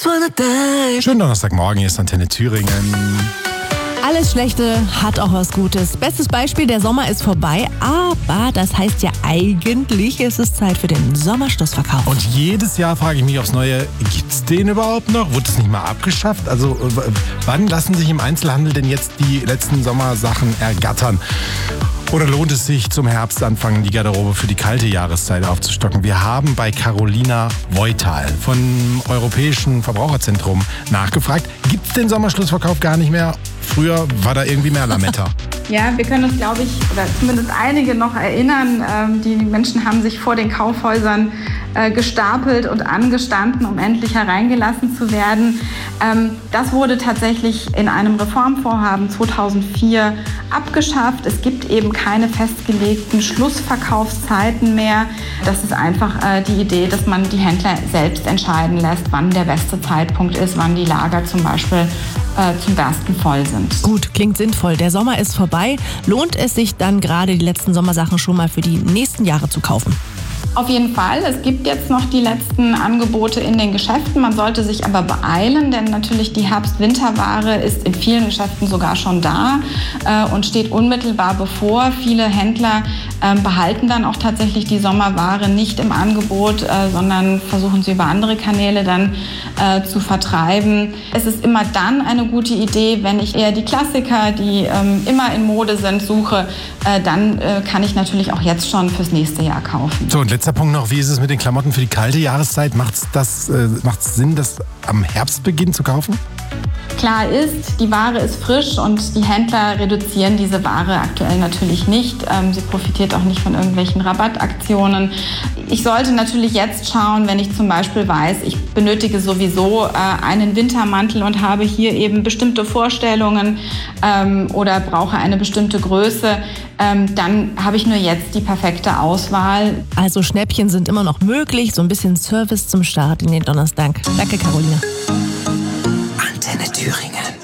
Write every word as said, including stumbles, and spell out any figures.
Schönen Donnerstagmorgen, hier ist Antenne Thüringen. Alles Schlechte hat auch was Gutes. Bestes Beispiel, der Sommer ist vorbei, aber das heißt ja eigentlich, ist es Zeit für den Sommerschlussverkauf. Und jedes Jahr frage ich mich aufs Neue, gibt's den überhaupt noch? Wurde es nicht mal abgeschafft? Also w- wann lassen sich im Einzelhandel denn jetzt die letzten Sommersachen ergattern? Oder lohnt es sich, zum Herbst anfangen, die Garderobe für die kalte Jahreszeit aufzustocken? Wir haben bei Carolina Voital vom Europäischen Verbraucherzentrum nachgefragt. Gibt es den Sommerschlussverkauf gar nicht mehr? Früher war da irgendwie mehr Lametta. Ja, wir können uns, glaube ich, oder zumindest einige noch erinnern. Ähm, die Menschen haben sich vor den Kaufhäusern äh, gestapelt und angestanden, um endlich hereingelassen zu werden. Ähm, das wurde tatsächlich in einem Reformvorhaben zweitausendvier abgeschafft. Es gibt eben keine festgelegten Schlussverkaufszeiten mehr. Das ist einfach äh, die Idee, dass man die Händler selbst entscheiden lässt, wann der beste Zeitpunkt ist, wann die Lager zum Beispiel äh, zum Bersten voll sind. Gut, klingt sinnvoll. Der Sommer ist vorbei. Lohnt es sich dann gerade, die letzten Sommersachen schon mal für die nächsten Jahre zu kaufen? Auf jeden Fall. Es gibt jetzt noch die letzten Angebote in den Geschäften. Man sollte sich aber beeilen, denn natürlich die Herbst-Winterware ist in vielen Geschäften sogar schon da äh, und steht unmittelbar bevor. Viele Händler äh, behalten dann auch tatsächlich die Sommerware nicht im Angebot, äh, sondern versuchen sie über andere Kanäle dann äh, zu vertreiben. Es ist immer dann eine gute Idee, wenn ich eher die Klassiker, die ähm, immer in Mode sind, suche, äh, dann äh, kann ich natürlich auch jetzt schon fürs nächste Jahr kaufen. So, und letzter Punkt noch, wie ist es mit den Klamotten für die kalte Jahreszeit? Macht's das, äh, macht's Sinn, das am Herbstbeginn zu kaufen? Klar ist, die Ware ist frisch und die Händler reduzieren diese Ware aktuell natürlich nicht. Ähm, sie profitiert auch nicht von irgendwelchen Rabattaktionen. Ich sollte natürlich jetzt schauen, wenn ich zum Beispiel weiß, ich benötige sowieso äh, einen Wintermantel und habe hier eben bestimmte Vorstellungen ähm, oder brauche eine bestimmte Größe, ähm, dann habe ich nur jetzt die perfekte Auswahl. Also Schnäppchen sind immer noch möglich, so ein bisschen Service zum Start in den Donnerstag. Danke, Carolina. Antenne Thüringen.